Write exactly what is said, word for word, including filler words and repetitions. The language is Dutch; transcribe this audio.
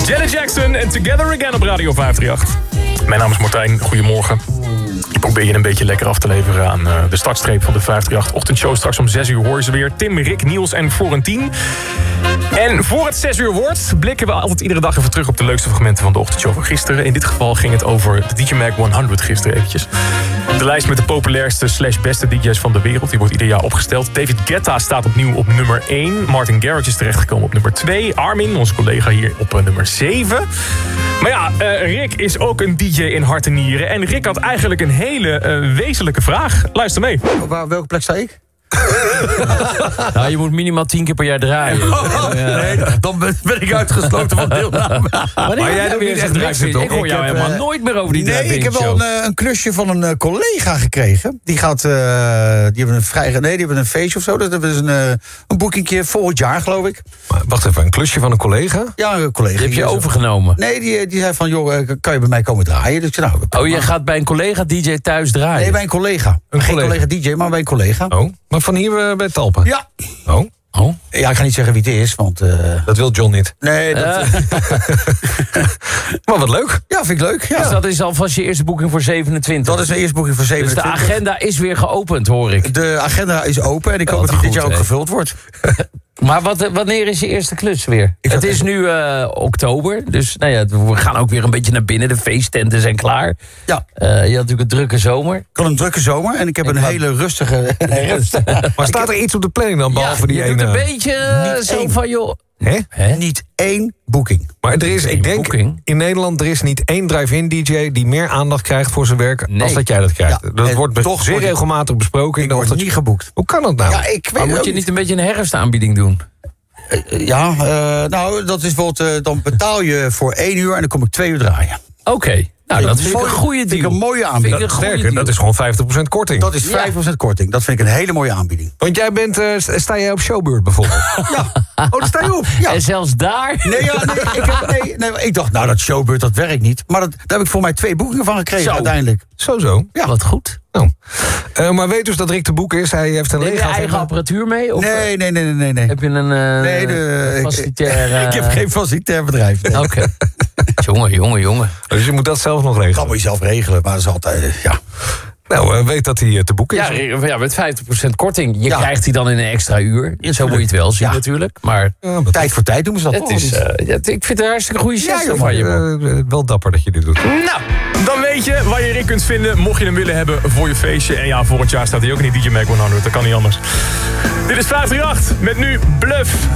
Janet Jackson en Together Again op Radio vijf drie acht. Mijn naam is Martijn, goedemorgen. Ik probeer je een beetje lekker af te leveren aan uh, de startstreep van de vijf drie acht ochtendshow. Straks om zes uur hoor je ze weer. Tim, Rick, Niels en Florentien. En voor het zes uur wordt, blikken we altijd iedere dag even terug op de leukste fragmenten van de ochtendshow van gisteren. In dit geval ging het over de D J Mag honderd gisteren eventjes. De lijst met de populairste slash beste D J's van de wereld. Die wordt ieder jaar opgesteld. David Guetta staat opnieuw op nummer één. Martin Garrix is terechtgekomen op nummer twee. Armin, onze collega hier, op uh, nummer zeven. Maar ja, uh, Rick is ook een D J in hart en nieren. En Rick had eigenlijk een hele uh, wezenlijke vraag. Luister mee. Op welke plek sta ik? Nou, je moet minimaal tien keer per jaar draaien. Oh, ja. Nee, dan ben, ben ik uitgesloten van deelname. Maar, maar jij doet niet echt drive-in, toch? Ik hoor jou helemaal uh, nooit meer over die drive-in Nee, ik heb wel een, een klusje van een uh, collega gekregen. Die gaat, uh, die hebben een vrij, nee, die hebben een feestje of zo. Dat is een, uh, een boekingje volgend jaar, geloof ik. Maar wacht even, een klusje van een collega? Ja, een collega. Die heb je overgenomen? Nee, die, die zei van, joh, kan je bij mij komen draaien? Dus, nou, oh, je gaat bij een collega D J thuis draaien? Nee, bij een collega. Een Geen collega. collega D J, maar bij een collega. Oh, maar van hier uh, bij Talpen? Ja. Oh. Oh? Ja, ik ga niet zeggen wie het is, want... Uh... Dat wil John niet. Nee, dat... Uh. Maar wat leuk. Ja, vind ik leuk. Ja. Dus dat is alvast je eerste boeking voor zevenentwintig? Dat is de eerste boeking voor zevenentwintig. Dus de agenda is weer geopend, hoor ik. De agenda is open en ik Oh, hoop dat die dit jaar goed, ook hè. gevuld wordt. Maar wat, wanneer is je eerste klus weer? Ik Het is even... nu uh, oktober, dus nou ja, we gaan ook weer een beetje naar binnen. De feesttenten zijn klaar. Ja. Uh, je had natuurlijk een drukke zomer. Ik had een drukke zomer en ik heb Ik een had- hele rustige... Maar staat er iets op de planning dan, behalve ja, die je ene? doet een beetje uh, Niet zo één. van, joh... Hè? Hè? Niet één boeking. Maar er is, Eén ik denk, boeking. in Nederland, er is niet één drive-in D J die meer aandacht krijgt voor zijn werk Nee. als dat jij dat krijgt. Ja, dat en wordt be- toch zeer word ik- regelmatig besproken. in Ik de word ochtend. niet geboekt. Hoe kan dat nou? Ja, ik weet Maar moet ook je niet een beetje een herfstaanbieding doen? Uh, Ja, uh, nou, dat is bijvoorbeeld... Uh, dan betaal je voor één uur en dan kom ik twee uur draaien. Oké, okay. nou dat vind ik mooi- een goede deal. Vind ik een mooie Vind ik aanbieding. een goede Sterker, deal. dat is gewoon vijftig procent korting. Dat is vijf procent korting. Dat vind ik een hele mooie aanbieding. Want jij bent, uh, sta jij op Showbeurt bijvoorbeeld? Ja. Oh, daar sta je op. Ja. En zelfs daar... Nee, ja, nee, ik, heb, nee, nee, ik dacht, nou, dat Showbeurt, dat werkt niet. Maar dat, daar heb ik voor mij twee boekingen van gekregen Zo. uiteindelijk. Zo, zo. Ja. Wat goed. Nou. Uh, maar weet dus dat Rick de boek is. Hij heeft een Neem je lege eigen agenda. apparatuur mee? Of Nee, nee, nee, nee, nee. heb je een uh, Nee, de, facilitair... Uh... ik heb geen facilitair bedrijf. Nee. Oké. Okay. jongen, jongen, jongen. Dus je moet dat zelf nog regelen. Dat moet je zelf regelen, maar dat is altijd, uh, ja. Nou, uh, weet dat hij uh, te boeken is. Ja, ja, met vijftig procent korting. Je Ja. krijgt die dan in een extra uur. Zo moet je het wel zien Ja. natuurlijk. Maar Ja, maar Tijd voor tijd doen ze dat. het is, uh, ja, ik vind het een hartstikke goede Ja, zesde joh, van je, man. uh, uh, wel dapper dat je dit doet. Nou, dan weet je waar je Rick kunt vinden, mocht je hem willen hebben voor je feestje. En ja, volgend jaar staat hij ook in die D J Mag honderd, dat kan niet anders. Dit is vijf drie acht met nu Bluff.